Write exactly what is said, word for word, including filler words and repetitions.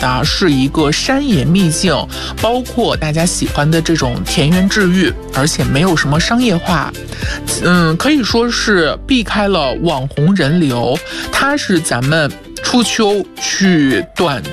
的是一个山野秘境，包括大家喜欢的这种田园治愈，而且没有什么商业化，嗯，可以说是避开了网红人流。它是咱们初秋去短